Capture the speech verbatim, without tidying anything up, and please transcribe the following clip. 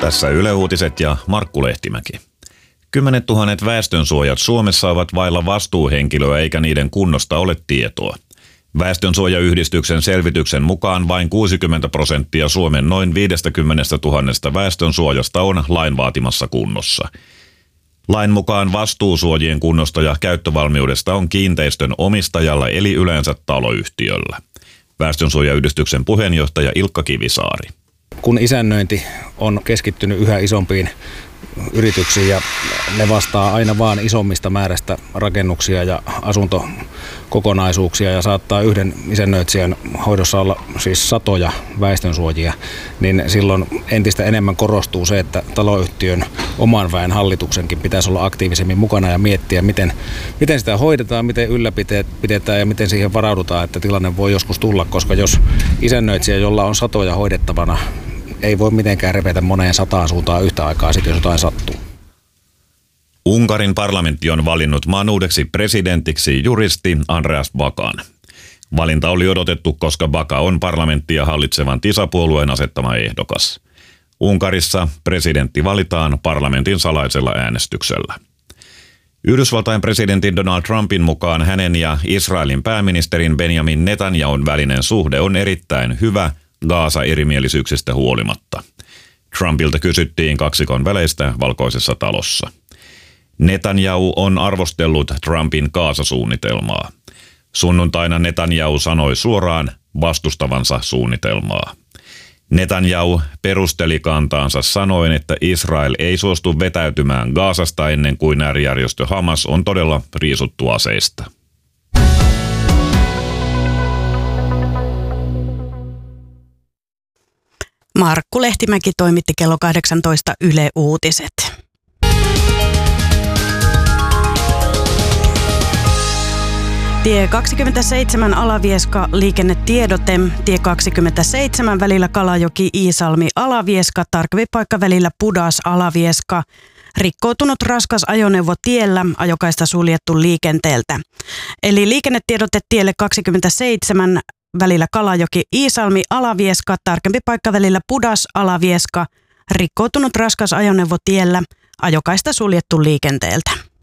Tässä Yle Uutiset ja Markku Lehtimäki. Kymmenet tuhannet väestönsuojat Suomessa ovat vailla vastuuhenkilöä eikä niiden kunnosta ole tietoa. Väestönsuojayhdistyksen selvityksen mukaan vain kuusikymmentä prosenttia Suomen noin viisikymmentätuhatta väestönsuojasta on lain vaatimassa kunnossa. Lain mukaan vastuusuojien kunnosta ja käyttövalmiudesta on kiinteistön omistajalla eli yleensä taloyhtiöllä. Väestönsuojayhdistyksen puheenjohtaja Ilkka Kivisaari. Kun isännöinti on keskittynyt yhä isompiin yrityksiin ja ne vastaa aina vaan isommista määrästä rakennuksia ja asuntokokonaisuuksia ja saattaa yhden isännöitsijän hoidossa olla siis satoja väestönsuojia, niin silloin entistä enemmän korostuu se, että taloyhtiön oman väen hallituksenkin pitäisi olla aktiivisemmin mukana ja miettiä, miten, miten sitä hoidetaan, miten ylläpidetään ja miten siihen varaudutaan, että tilanne voi joskus tulla, koska jos isännöitsijä, jolla on satoja hoidettavana, ei voi mitenkään repetä moneen sataan suuntaan yhtä aikaa, sit jos jotain sattuu. Unkarin parlamentti on valinnut maan uudeksi presidentiksi juristi Andreas Bakan. Valinta oli odotettu, koska Baka on parlamenttia hallitsevan TISA-puolueen asettama ehdokas. Unkarissa presidentti valitaan parlamentin salaisella äänestyksellä. Yhdysvaltain presidentin Donald Trumpin mukaan hänen ja Israelin pääministerin Benjamin Netanyahun välinen suhde on erittäin hyvä Gaasa-erimielisyyksistä huolimatta. Trumpilta kysyttiin kaksikon väleistä Valkoisessa talossa. Netanyahu on arvostellut Trumpin Gaasa-suunnitelmaa. Sunnuntaina Netanyahu sanoi suoraan vastustavansa suunnitelmaa. Netanyahu perusteli kantaansa sanoen, että Israel ei suostu vetäytymään Gaasasta ennen kuin äärijärjestö Hamas on todella riisuttu aseista. Markku Lehtimäki toimitti kello kahdeksantoista Yle Uutiset. Tie kaksikymmentäseitsemän Alavieska liikennetiedote. Tie kaksikymmentäseitsemän välillä Kalajoki Iisalmi Alavieska, tarkempi paikka välillä Pudas Alavieska. Rikkoutunut raskas ajoneuvo tiellä, ajokaista suljettu liikenteeltä. Eli liikennetiedote tielle kaksikymmentäseitsemän välillä Kalajoki Iisalmi Alavieska, tarkempi paikka välillä Pudas Alavieska. Rikkoutunut raskas ajoneuvo tiellä, ajokaista suljettu liikenteeltä.